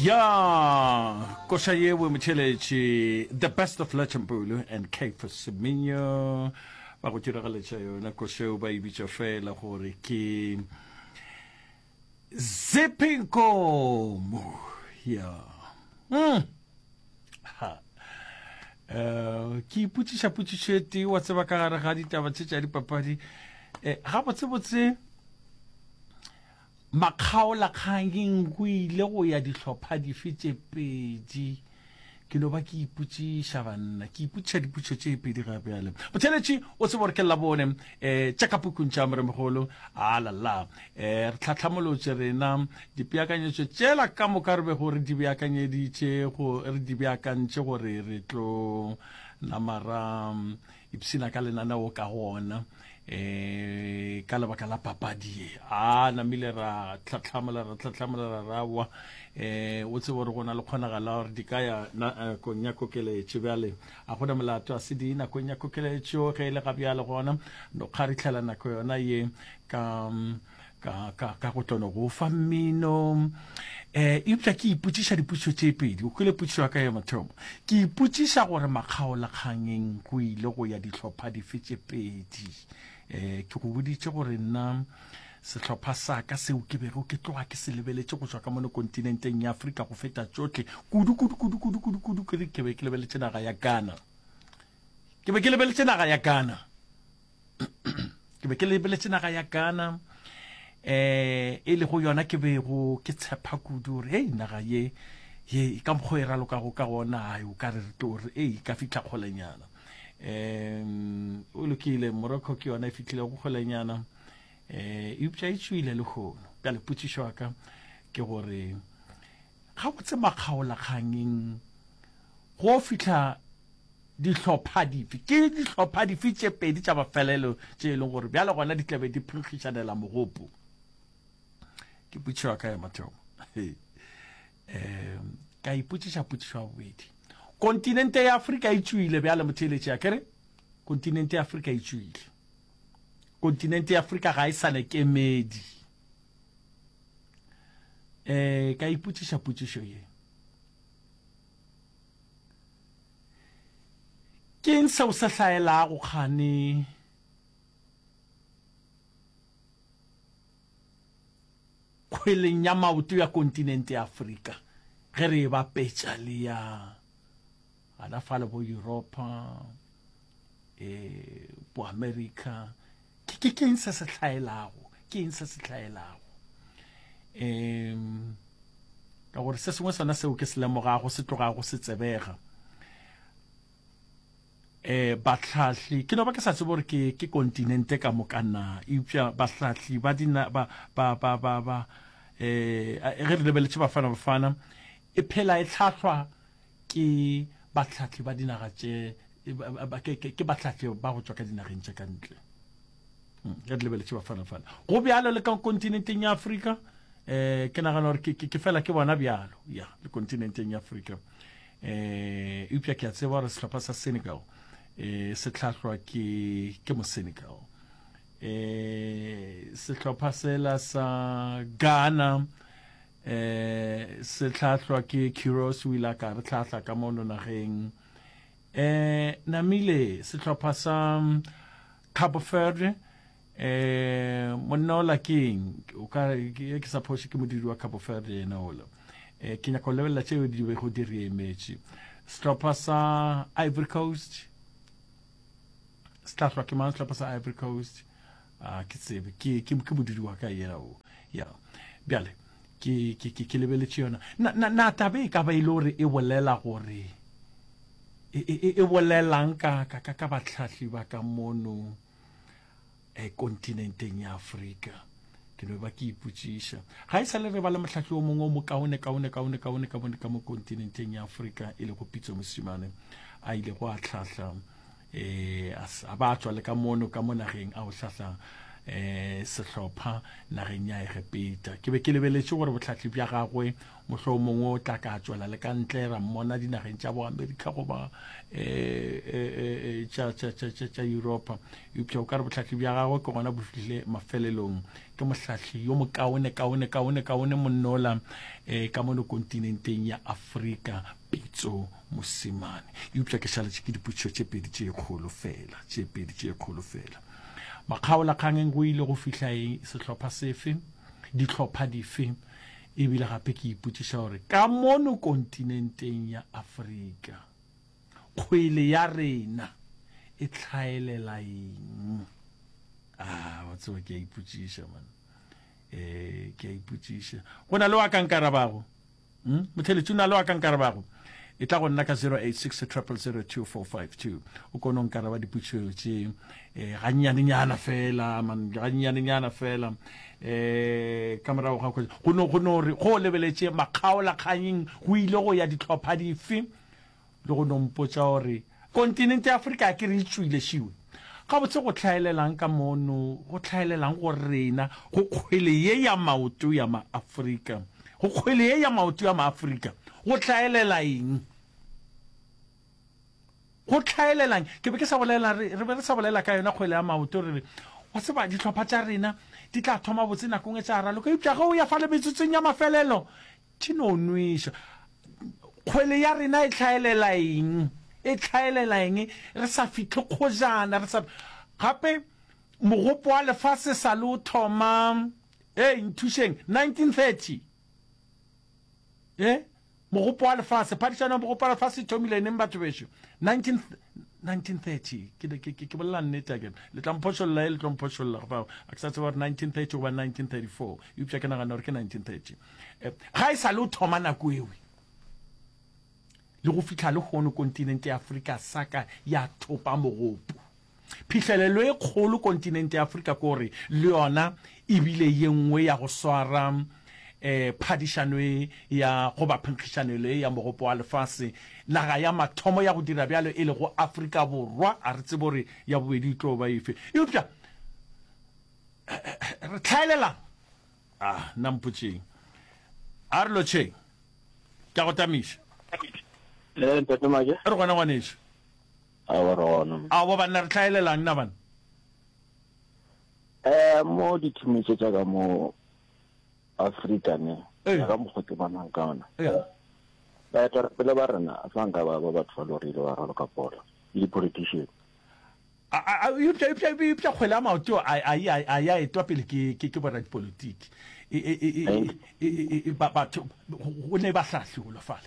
Yeah, Koshayewe Michelechi, the best of Lachambulu and Cape Seminyo. Bakutira Galechayo, Nakosho by Bichofe, La Horiki. Zipping comb. Yeah. Ki puchisheti, what's a Bakara Hadita, Vachari Papadi. How what's it? Makaola kanging we low ya di hlopha di fetse pedi ke lo ba ke iputsi shavana ke iputsa di putso tse pedi gape yale botšheletši o se bore ke la bone check up kuntša mere mogolo alala re tlhatlhamolotse rena dipeakanyetšo tšela ka moka re be gore di beakanyeditše go re di beakantše gore re tlo namara ipsina ka lenaneo ka gona ka lebaka la papadi namile ra tlhatlhamela rawa o tse bore gona le kgonagala gore di ka ya kong ya kokeletše bjale a gona molato a se di nakong ya kokeletšo ge e le ga bjale gona no kgaritlhela nako yona ye ka go tlono go fa mmino eupša ke ipotšiša diputšo tše pedi o kwele potšišo ya ka ya mathomo ke ipotšiša gore makgaolakgangeng go ile go ya dihlopha dife tše pedi ke go boditše gore nna sehlopha sa ka seo ke bego ke tloga ke se lebeletše go tšwa ka mono kontinenteng ya Afrika go feta tšohle kudu ke be ke lebeletše naga ya Ghana ke be ke lebeletše naga ya Ghana e le go yona ke bego ke tshepa kudu gore hei naga ye ka mokgwa e ralokago ka gona o ka re tore ka fitlha kgolenyana o lokile Morocco ke yona e fitlhile go kgolenyana eupša e tšwile le kgono bjale potšišo wa ka ke gore ga botse makgaolakgangeng go fitlha dihlopha dife ke dihlopha dife tše pedi tša mafelelo tše e leng gore bjale gona di tlabe di phunkgišanela mogopo ke potšišo wa ka ya mathomo ka ipotšiša potšišo wa bobedi kontinente ya Afrika e tšwile bjale motheletše ya kere kontinente ya Afrika e tšwile kontinente ya Afrika ga e sane kemedi ka ipotšiša potšišo ye ke eng seo se hlaelago kgane kgweleng ya maoto ya kontinente ya Afrika ge re e bapetša le ya gana fale bo Europa bo America ke eng se se hlaelago ka gore se sengwe sona seo ke se lemogago se tlogago se tsebega batlhahli ke no ba ke sa tsebe gore ke kontinente ka mokana eupša batlhahli ba dina ge re lebeletše bafana e phela e tlhahlwa ke batlhahli ba dinaga tše ke batlhahli ba go tšwa ka dinageng tše ka ntle ge re lebeletše bafana go bjalo le ka kontinenteng ya Afrika ke nagana gore ke fela ke bona bjalo ya le kontinenteng ya Afrika eupša ke a tseba gore sehlopha sa Senegal se hlahlwa ke mo Senegal sehlopha sela sa Ghana se hlahlwa ke Kiros o ile a ka re hlahla ka mono nageng namile sehlopha sa Cabo Verde monna ola keng o ka ke sa phoše ke modiri wa Cabo Verde yena ola ke nyaka go lebelela tšeo di be go diri emetše sehlopha sa Ivory Coast sehlopha ke mang sehlopha sa Ivory Coast ke tsebe ke modiri wa ka yena o ya bjale ke lebeletše yona na tabe e ka ba ile gore e bolela gore e bolelang ka batlhahli ba ka mono kontinenteng ya Afrika ke no ba ke ipotšiša ga e sa le re ba le mohlahli o mongwe o mo kaone ka mo kontinenteng ya Afrika e le go Pitso Mosimane a ile go a tlhahla a ba tswa le ka mono ka monageng a go hlahla sehlopha nageng ya Egepeta ke be ke lebeletse gore botlhatli bja gagwe mohlo mongwe o tla ka tswela le ka ntle ra mmona dinageng tša bo America goba tša Europa eupša o ka re botlhatli bja gagwe ke gona bo fihlile mafelelong ke mohlahli yo mokaone monnola ka mono kontinenteng ya Afrika Pitso Mosimane eupša ke šaletše ke diputšo tše pedi tše kgolo fela makgaola kgangeng go ile go fihla sehlopha sefe dihlopha dife ebile gape ke ipotšiša gore ka mono kontinenteng ya Afrika kgwele ya rena e tlhaelela eng wa tseba ke a ipotšiša man ke a ipotšiša go na le wa ka nkarabago motheletši o na le wa ka nkarabago e tla go nna ka 0860002452 o kone o nkaraba diputšo tše gannyanenyana fela ka morago ga go re go lebeletše makgaola kganyeng go ile go ya dihlopha dife le go nompotša gore kontinente ya Afrika ke re itšwile šiwe ga botse go tlhaelelang ka mono go tlhaelelang go rena go kgwele ye ya maoto ya maAfrika go kgwele ye ya maoto ya maAfrika go tlhaelela eng go tlhaelelang ke be ke sa bolela re be re sa bolela ka yona kgwele ya maoto re wa tseba dihlopha tša rena di tla thoma botse nakong e tša raloka eupša ge o ya fale metsotsong ya mafelelo di no nweša kgwele ya rena e tlhaelela eng re sa fihle kgojana re sa gape mogopo wa lefase sa le o thoma nthušeng 1930 mogopo wa lefase phadišano mogopo wa lefase e thomile neng batho bešo 1930 ke bolela nnete again le tla mphošolola le tlo mphošolola gafao a ke sa tseba gore 1930 goba 1934 eupša ke nagana gore ke 1930 ga e sa le o thoma nako ewe le go fitlha le gono kontinente ya Afrika saka ya thopa mogopo phihlelelo e kgolo kontinente ya Afrika kore le yona ebile ye nngwe ya go swara phadišano ya go ba phenkgišano le ya mogopo wa lefase naga ya mathomo ya go dira bjalo e le go Afrika Borwa a re tsebe gore ya bobedi tlo ba efe eupša re tlhaelelang nampotšeng a re lotšheng ka go tamiša re gona ngwanešo a bo banna re tlhaelelang na bana mo dithimitše tša ka mo Afrika ne ka mokgote banang ka ona baetapele ba rena a sanka ba batho ba lorile ba ralo ka pola le di-politician eupša kgwele ya maoto a ya etwa pele ke borra dipolitiki batho go ne ba hlahlolo fale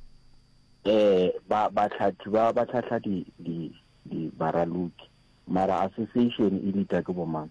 batlhathi ba tlhatlha di baraluki mara association e lita ke bomang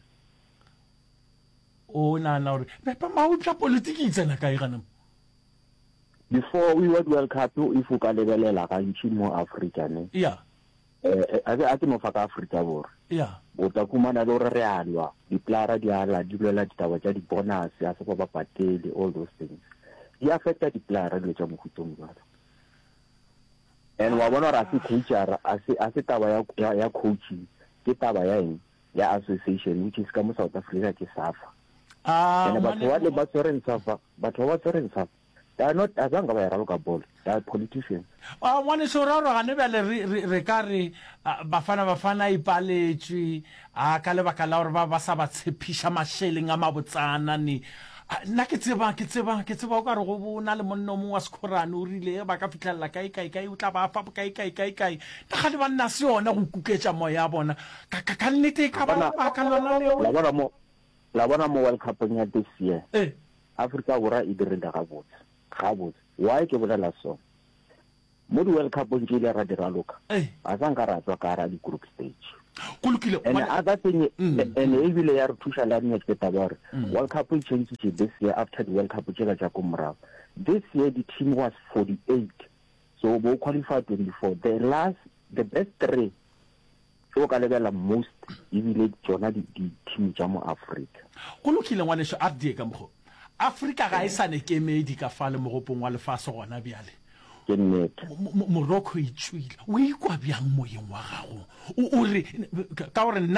o nana gore maupša politiki e tsena kae ganamo before we were World Cup e foka lebelela gantši mo Afrika ne a ke no fa ka Afrika Borwa o tla kumana le gore re alwa diplara di ala di lwela ditaba tša di-bonus a se ba patele all those things di affecta diplara dilo tša mohutong jalo and wa bona gore a se coachara a se taba ya coaching ke taba ya eng ya association which is ka mo South Africa ke SAFA and batho ba tshwereng SAFA they are not azanga ba yara ka ball they are politicians ngwane so ra gane bjale re ka re bafana ipaletšwe ka lebaka la gore ba sa ba tshepiša mašeleng a mabotsana ne nna ke tseba o ka re go bona le monno mongwe wa sekgorane o rile ba ka fitlhelela kae o tla ba fa kae ta ga le banna se yona go kuketša moya ya bona ka nnete ka ba ka lona leo la bona mo World Cup ya this year Afrika Borwa e direla gabotse why ke bolela so mo di World Cup ke ile ra dira loka a sanka ra tswa ka ra di group stage and other thing and ebile ya re thusha la nne ke tabare World Cup changed this year after the World Cup tšela tša komora this year the team was 48 so bo qualified 24 the best three so ka lebela most ebile tsona di team tša mo Africa go lokile ngwanesho a die ka mgo Afrika ga e sane kemedi ka fale mogopong wa lefase gona bjale ke nnete Morocco e tswile o ikwa bjang moyeng wa gago o re ka gore nna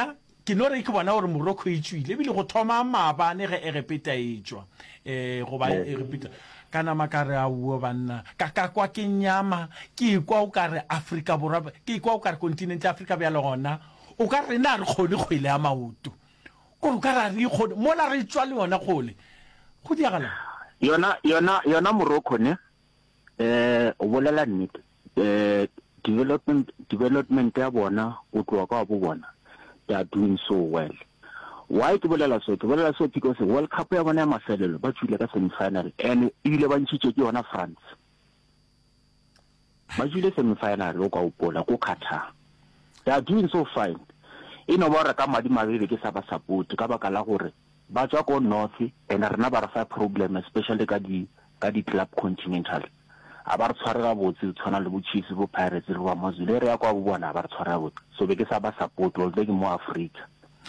ke no re ke bona gore Morocco e tswile ebile go thoma maabane ge e repeta e tswa goba e repeta kana makare a uo banna ka kwa ke nyama ke kwa o kare Africa borwa ke kwa o kare continent ya Africa bya lona o ka re na re kgone kgwele ya maoto o ka ra re kgone mo la re tswa le yona gole go diagala yona Morocco ne o bolela nnete development ya bona o tloa ka bo bona they are doing so well. Why ke bolela so because World Cup ya bona ya mafelelo ba tswile ka semi-final and ile ba ntshitse ke yona France ba tswile semi-final o ka upola ko Qatar. They are doing so fine. Ino ba re ka madi mabebe ke sa ba support ka baka la gore ba tswa ko north and rena ba re fa problem especially ka di club continental a ba re tshwarela botse tshwana le bo Chiefs bo Pirates le ba Mazulu re ya kwa bo bona ba re tshwarela botse so be ke sa ba support o le ke mo Africa.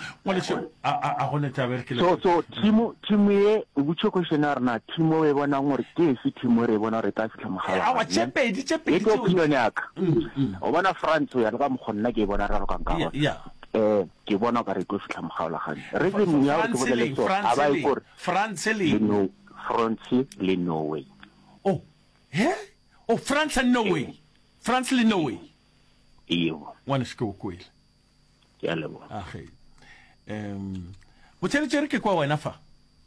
So team ye butcho questionnaire na team we bona gore ke se team re bona re ka fitla mogala ke opinion ya ka o bona France ya ka mogonna ke bona ra ka nka ke bona ka re go fitla mogala gane re re mo ya go bolele so a ba e gore France le Norway France and Norway iyo one school kwele ya lebo botšheletšere ke kwa wena fa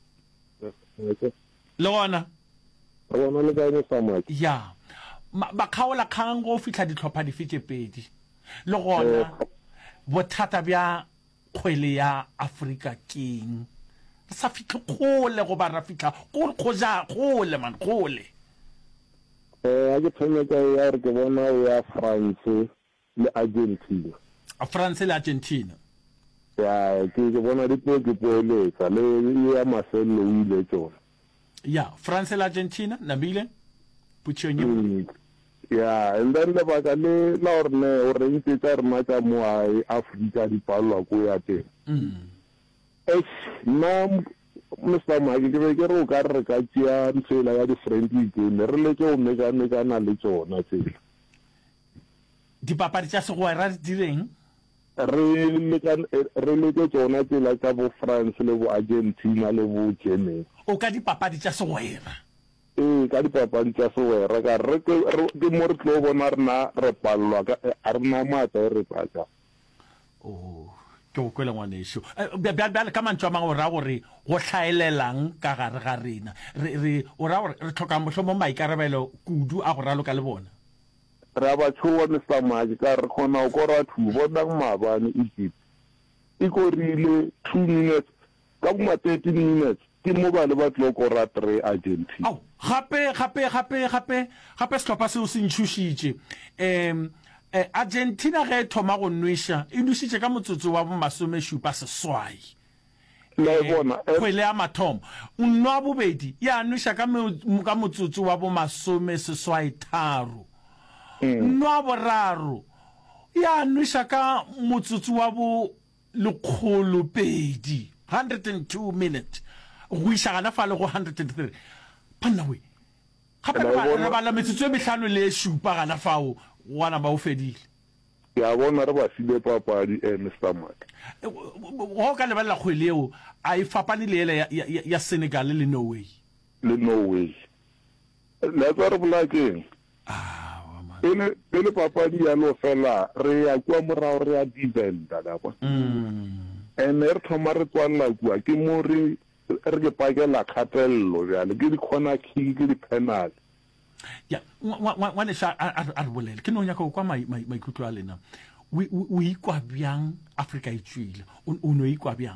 le gona le ka ene samaki ya ba kgaola kgang go fitla ditlhopha dife tše pedi le gona bothata bja kgwele ya Afrika keng re sa fitlhe kgole go ba ra fitla kgole man kgole a ke thonyetsa ya re ke bona ya France le Argentina ya ke bona di ke poeletsa le ya mafello o ile tsona ya France le Argentina Nabile puchonye ya and then le baka le la orne o re ntse re matsa mo a Africa di palwa go ya teng na Mr. Mike ke be ke re o ka re ka tšea ntsela ya di-friendly game re leke o mekana le tsona tsela dipapadi tša segwera di direng re leke tsona tsela tsa bo France le bo Argentina le bo Germany o ka dipapadi tša segwera ka dipapadi tša segwera ka re ke mo re tlo bona rena re palelwa a rena maatla re patsa ke go kwela ngwanešo bjale ka mantšho a mangwe o ra gore go hlaelelang ka gare ga rena o ra gore re tlhoka motlho mo maikarabelo kudu a go raloka le bona re a ba tshoa Mr. Mike ka re kgona go kora thu bonang maabane Egypt e korile 2 minutes ka boma 30 minutes ke mo ba le ba tlo kora 3 Argentina gape setlhopha seo se ntšhušitše Argentina ge e thoma go nweša e nwešiše ka motsotso wa bo 18 kgwele ya mathomo nwa bobedi ya nweša ka motsotso wa bo 13 nwa boraro ya nweša ka motsotso wa bo 102 minutes go iša gana fa le go 103 panna we gape re bala metsotso e mehlano le šupa gana fao wana ba o fedile ya bona re ba file papadi Mr. Mark go ka lebelela kgwele eo a e fapane le ele ya Senegal le Norway le tsa re bolakeng pele papadi ya lo fela re ya kwa morao re ya defenda da kwa re thoma re tswalla kwa ke mo re ke pakela kgatelelo bjale ke di-corner kick ke di-penalty ya ngwaneša a re bolele ke no nyaka kwa maikutlo a lena o ikwa bjang Africa e tswile o no ikwa bjang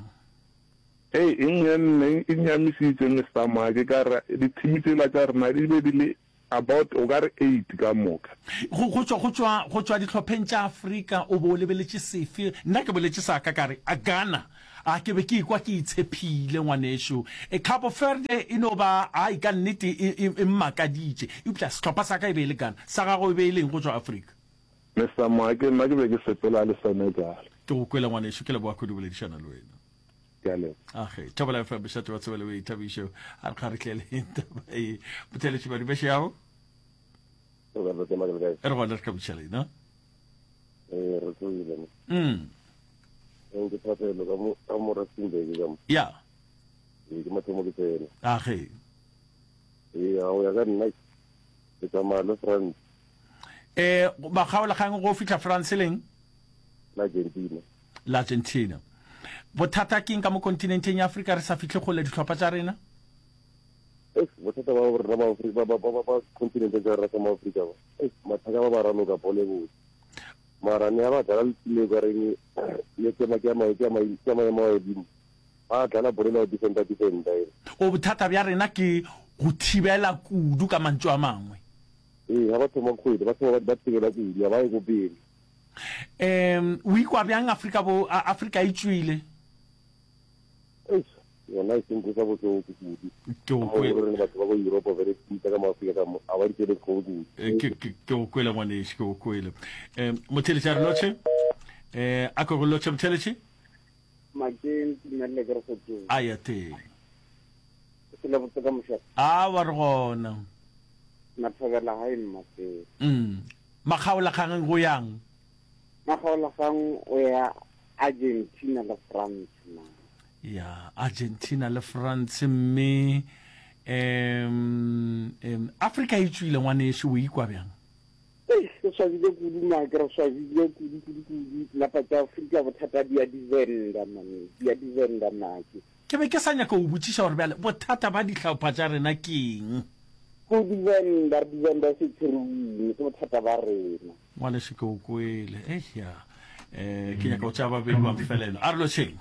e nyamisitse Mr. Mike ka re di-team tsela tša rena di be di le about o ka re 8 ka moka go tswa ditlhopheng tša Africa o bo lebeletše sefe nna ke boletše sa ka kare a Ghana a ke be ke ikwa ke itshepile ngwanešo Cabo Verde e no ba a ka nnete e mmakaditše eupša setlhopha sa ka e be le Ghana sa gago e be e leng go tswa Africa Mr. Mike nna ke be ke sepela le Senegal ke go kwela ngwanešo ke leboa kgodi boledišana le wena thabela fa bešate ba tsebele o ithabišo a re kgaretleleng taba e botheletše badi beše yago re gona re ka botšhalena ke Thathelo ka mo Rustenburg ka mo. Ya. Ke mathomo ke tsena. Ge. O ya ka nna ke tsamaya le France. Ba kgaola gang go fitla France leng? L'Argentina. Bothata ke eng ka mo kontinenteng ya Afrika re sa fitlhe go le ditlhopha tsa rena? Bothata ba kontinente tsa rena mo Afrika ba. Mathaka ba rano ka pole bo. Mara ne ba dala le ka reng le ke ma di. Ba dala bole la defender. O bothata bja rena ke go thibela kudu ka mantswe a mangwe. Ha ba thoma go ba tigela kudu ya ba go pele. O ikwa bjang Afrika e tswile? Yona e seng go sa botse go kudu. Batho ba go Europe ba re tsitsa ka Afrika ka mo a ba dikele go kudu. Ke o kwela ngwaneshi ke o kwela. Motheletši a re lotšhe a ko go lotšhe motheletši Makin le gre go tšo a ya te se le botse ka mošha a wa re gona na thogela ha in mate makgaola kgang go yang makgaola kgang o ya Argentina le France na ya Argentina le France mme Afrika e tswile ngwaneshi o ikwa bjang ke swabile kudu ma ke re swabile kudu la pa tsa Afrika bothata dia divenda na ke be ke sa nyaka o botšiša gore bjale bothata ba ditlhopha tša rena ke eng go divenda se tsherwile ke bothata ba rena ngwaneshi ke o kwele ya ke nyaka o tša babedi ba mfelelo a re lotšheng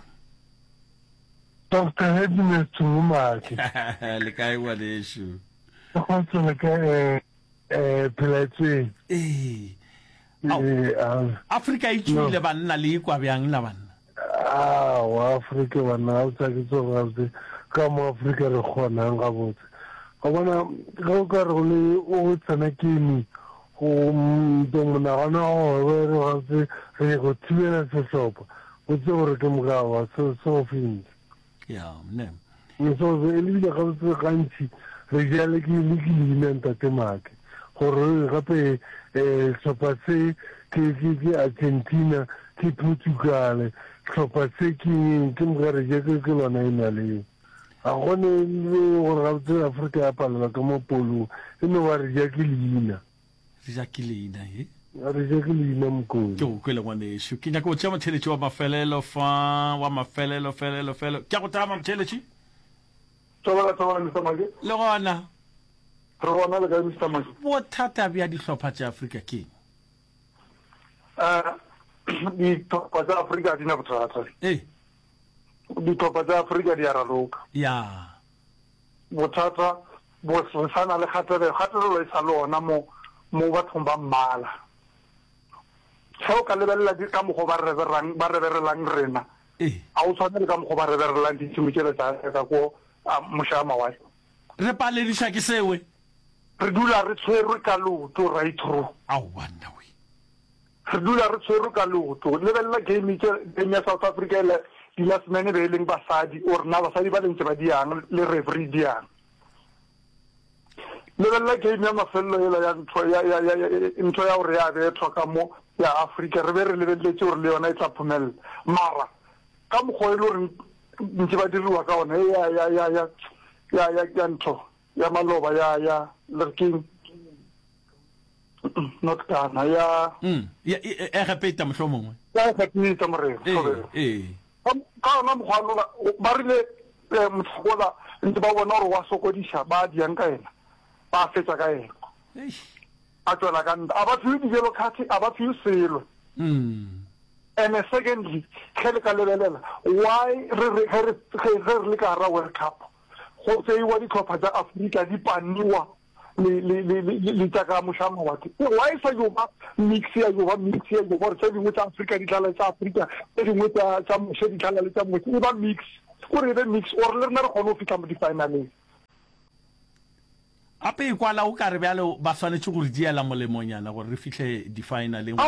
Dr. Happiness Tumaki. Le kae ngwaneši Go le kae Pilatswe. Afrika e tswile banna le ikwa bjang la banna wa Afrika banna o tsa ke tsoga ka mo Afrika re kgonang ga botse ga bona ga o ka re go le o tsena kemi go monagano go re ga re go thibela sehlopha o tse gore ke mogawa so fintse ya ne so e lebile ga botse gantši re jale ke leina ntate make gore gape tlhopha se ke Argentina ke Portugal tlhopha se ke mogare je ke lona e na le a gone gore ga botse Afrika ya palela ka mo polong e ne wa re ja ke leina re ja ke leina mokodi ke o kwele ngwaneši ke nyaka o tšea motheletši wa mafelelo ke a go tama motheletši le gona re gona le ka Mr. Maki bothata bja dihlopha tša Afrika ke ditlhopha tsa Afrika di na bothata ditlhopha tsa Afrika di a raloka ya bothata bo sana le kgatelelo e sa lona mo bathong ba mmala ge o ka lebelela ka mokgwa ba reberelang rena a o tshwane le ka mokgwa ba reberelang ditšhimokele tsa ko moša mawatle re palediša ke sewe re dula re tshwerwe ka loto right through re dula re tshwerwe ka loto lebelela game ya South Africa di-lastman be e leng basadi or na basadi ba lentse ba diang le referee diang lebelela game ya mafelelo ela ya ntho ya gore ya bethwa ka mo ya Africa re be re lebeletse gore le yona e tla phomelela mara ka mokgwa e le gore ntse ba diriwa ka ona ya ntho ya maloba ya lerking not kana ya repeta mohlomongwe ya repeta morero ka ona mokgwa ba rile motlhokola ntse ba bona gore wa sokodisa ba diang ka ena ba fetsa ka ena a tswela ka nta a ba fiwe di-yellow card a ba fiwe selo and secondly ge le ka lebelela why re le ka gara World Cup go tseiwa ditlhopha tsa Afrika di paniwa le tsa ka moša mawatle why sa yoba mix ya yoba gore tse dingwe tsa Afrika di tlala tsa Afrika tse dingwe tsa moše di tlala le tsa moše e ba mix gore e be mix or le rena re kgone go fitlha mo di-finaleng gape e kwala o ka re bjalo ba swanetse gore diela molemonyana gore re fitlhe di-finaleng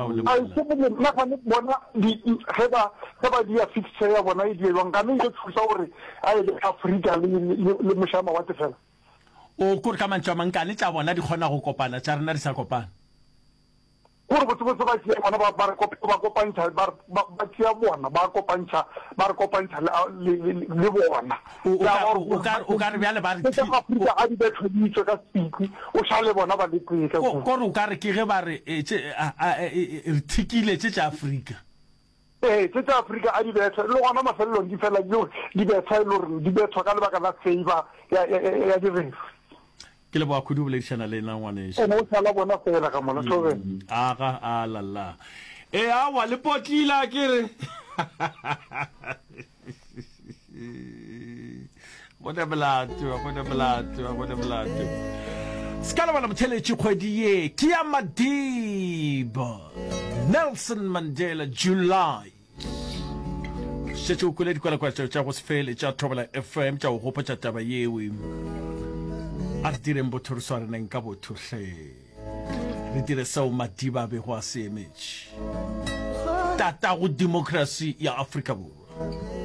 bona ge ba dia fixture ya bona e dielwang ka ne e thusa gore a e Afrika le moša mawatle fela o kore ka mantšwa mankane tša bona di kgona go kopana tša rena di sa kopana gore botse ba tšea bona ba kopantšha ba tšea bona ba re kopantšha le bona o ka re bjale ba Afrika a di bethoditšwe ka spiki o šale bona ba le teka kore o ka re ke ge ba re re thikile tše tša Afrika tše tša Afrika a di betha le gona mafelelong di fela di betha e le gore di bethwa ka lebaka la favor ya direfu ke le boa kudu boledišana le nna ngwaneso o sala bona fela ka mona tloge aga alala awa le potlila ke re bona belato ska lebala motheletši kgwedi ye ke ya Madiba Nelson Mandela July šetše o kwele dikwalakwala tša go se fele tša Thobela FM tša go gopotša taba yewe a re direng botho re swareneng ka botho hle re dire seo Madiba a bego a se emetše tata go democracy ya Afrika Borwa